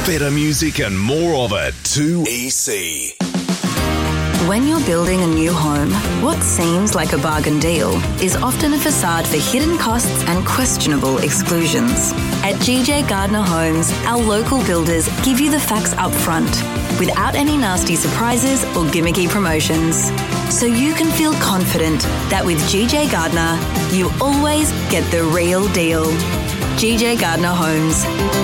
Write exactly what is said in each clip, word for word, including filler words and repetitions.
Better music and more of it. two E C. When you're building a new home, what seems like a bargain deal is often a facade for hidden costs and questionable exclusions. At G J Gardner Homes, our local builders give you the facts up front, without any nasty surprises or gimmicky promotions. So you can feel confident that with G J Gardner, you always get the real deal. G J Gardner Homes.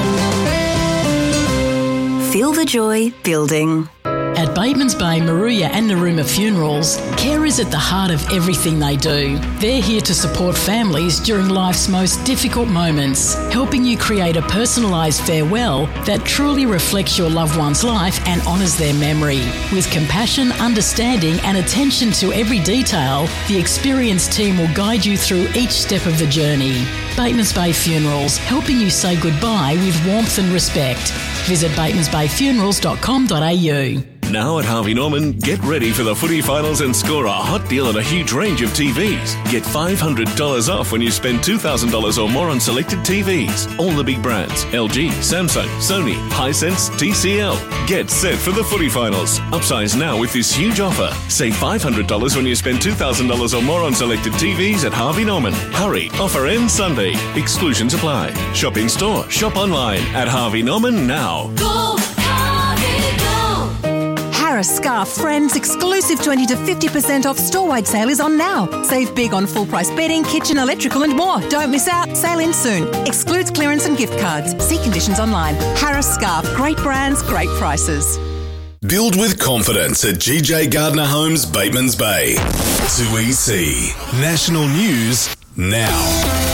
Feel the joy building. At Bateman's Bay, Maruya and Narooma Funerals, care is at the heart of everything they do. They're here to support families during life's most difficult moments, helping you create a personalised farewell that truly reflects your loved one's life and honours their memory. With compassion, understanding and attention to every detail, the experienced team will guide you through each step of the journey. Bateman's Bay Funerals, helping you say goodbye with warmth and respect. Visit batemans bay funerals dot com dot a u. Now at Harvey Norman, get ready for the footy finals and score a hot deal on a huge range of T Vs. Get five hundred dollars off when you spend two thousand dollars or more on selected T Vs. All the big brands, L G, Samsung, Sony, Hisense, T C L. Get set for the footy finals. Upsize now with this huge offer. Save five hundred dollars when you spend two thousand dollars or more on selected T Vs at Harvey Norman. Hurry, offer ends Sunday. Exclusions apply. Shop in store, shop online at Harvey Norman now. Go, Harvey, go! Harris Scarf Friends exclusive twenty to fifty percent off store-wide sale is on now. Save big on full-price bedding, kitchen, electrical and more. Don't miss out. Sale ends soon. Excludes clearance and gift cards. See conditions online. Harris Scarf. Great brands, great prices. Build with confidence at G J Gardner Homes, Bateman's Bay. two E C. National News now.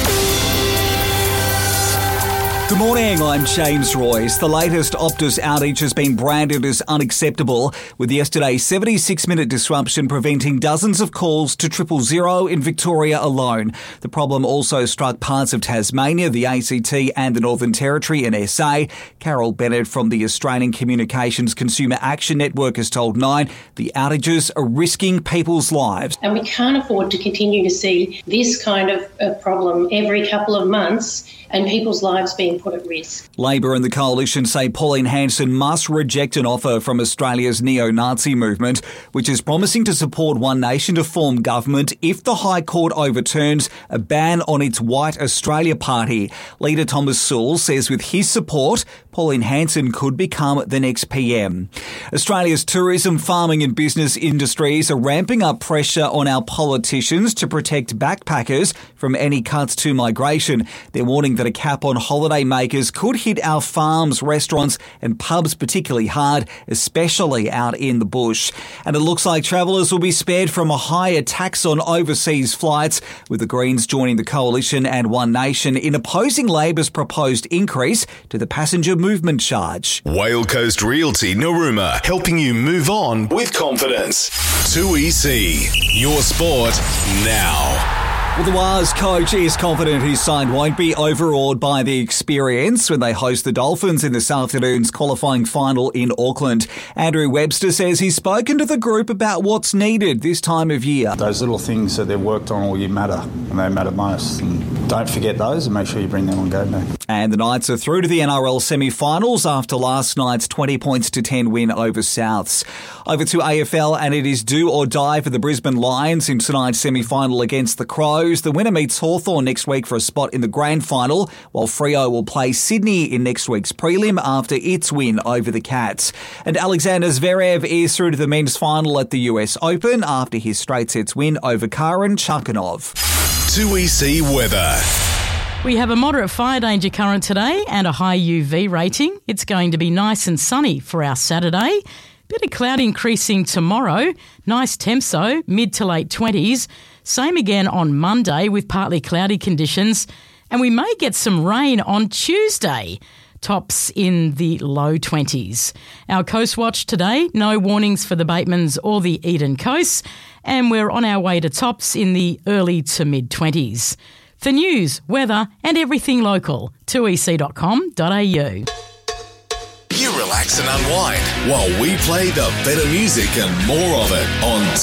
Good morning, I'm James Royce. The latest Optus outage has been branded as unacceptable, with yesterday's seventy-six minute disruption preventing dozens of calls to triple zero in Victoria alone. The problem also struck parts of Tasmania, the A C T and the Northern Territory and S A. Carol Bennett from the Australian Communications Consumer Action Network has told Nine the outages are risking people's lives. And we can't afford to continue to see this kind of uh, problem every couple of months and people's lives being put at risk. Labor and the Coalition say Pauline Hanson must reject an offer from Australia's neo-Nazi movement, which is promising to support One Nation to form government if the High Court overturns a ban on its White Australia Party. Leader Thomas Sewell says with his support, Pauline Hanson could become the next P M. Australia's tourism, farming and business industries are ramping up pressure on our politicians to protect backpackers from any cuts to migration. They're warning that a cap on holiday makers could hit our farms, restaurants and pubs particularly hard, especially out in the bush. And it looks like travellers will be spared from a higher tax on overseas flights, with the Greens joining the Coalition and One Nation in opposing Labor's proposed increase to the passenger movement charge. Whale Coast Realty Narooma, helping you move on with confidence. two E C. Your sport now. Well, the Wars coach is confident his side won't be overawed by the experience when they host the Dolphins in this afternoon's qualifying final in Auckland. Andrew Webster says he's spoken to the group about what's needed this time of year. Those little things that they've worked on all year matter, and they matter most. And don't forget those and make sure you bring them on game day. And the Knights are through to the N R L semi-finals after last night's twenty points to ten win over Souths. Over to A F L, and it is do or die for the Brisbane Lions in tonight's semi-final against the Crows. The winner meets Hawthorn next week for a spot in the grand final, while Freo will play Sydney in next week's prelim after its win over the Cats. And Alexander Zverev is through to the men's final at the U S Open after his straight sets win over Karen Chakhanov. two E C weather. We have a moderate fire danger current today and a high U V rating. It's going to be nice and sunny for our Saturday. Bit of cloud increasing tomorrow. Nice temps though, mid to late twenties. Same again on Monday with partly cloudy conditions. And we may get some rain on Tuesday. Tops in the low twenties. Our Coast Watch today, no warnings for the Batemans or the Eden Coast. And we're on our way to tops in the early to mid twenties. For news, weather and everything local, two e c dot com dot a u. You relax and unwind while we play the better music and more of it on